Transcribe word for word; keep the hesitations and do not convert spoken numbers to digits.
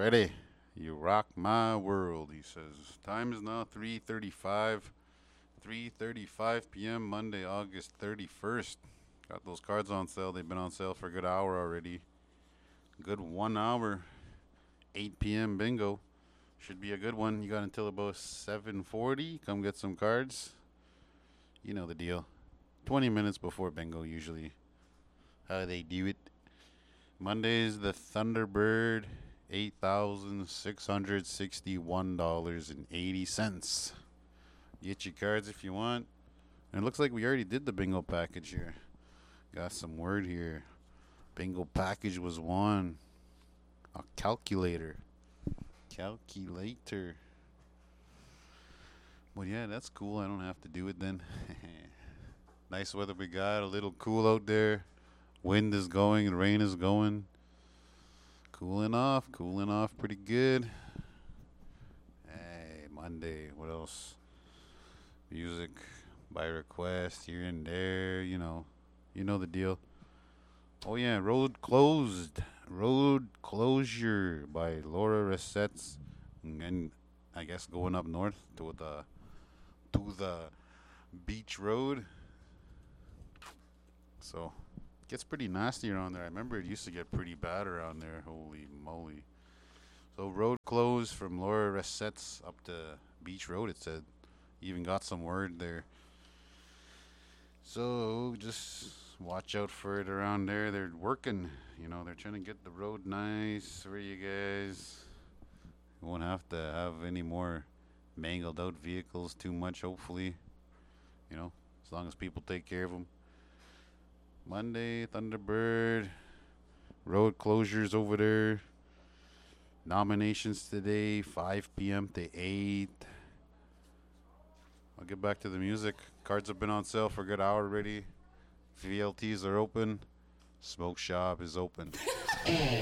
Ready? You rock my world, he says. Time is now three thirty-five. three thirty-five p m. Monday, August thirty-first. Got those cards on sale. They've been on sale for a good hour already. Good one hour. eight p m. bingo. Should be a good one. You got until about seven forty. Come get some cards. You know the deal. twenty minutes before bingo usually. How they do it. Monday's the Thunderbird. eight thousand six hundred sixty-one dollars and eighty cents. Get your cards if you want. And it looks like we already did the bingo package here. Got some word here. Bingo package was won. A calculator. Calculator. Well, yeah, that's cool. I don't have to do it then. Nice weather we got. A little cool out there. Wind is going and rain is going. Cooling off. Cooling off pretty good. Hey, Monday. What else? Music by request here and there. You know. You know the deal. Oh, yeah. Road Closed. Road Closure by Laura Resets. And I guess going up north to the to the beach road. So it gets pretty nasty around there. I remember it used to get pretty bad around there. Holy moly. So road closed from Laura Resets up to Beach Road, it said. Even got some word there. So just watch out for it around there. They're working. You know, they're trying to get the road nice for you guys. You won't have to have any more mangled out vehicles too much, hopefully. You know, as long as people take care of them. Monday, Thunderbird. Road closures over there. Nominations today, five p m to eight. I'll get back to the music. Cards have been on sale for a good hour already. V L Ts are open. Smoke shop is open.